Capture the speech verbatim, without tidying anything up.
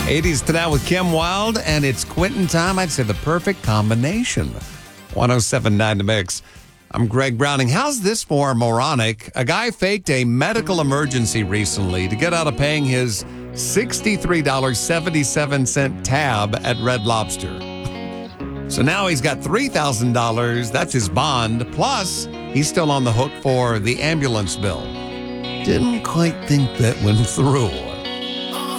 eighties to now with Kim Wilde, and it's Quentin time. I'd say the perfect combination. one oh seven point nine The Mix. I'm Greg Browning. How's this for moronic? A guy faked a medical emergency recently to get out of paying his sixty-three dollars and seventy-seven cents tab at Red Lobster. So now he's got three thousand dollars. That's his bond. Plus, he's still on the hook for the ambulance bill. Didn't quite think that went through.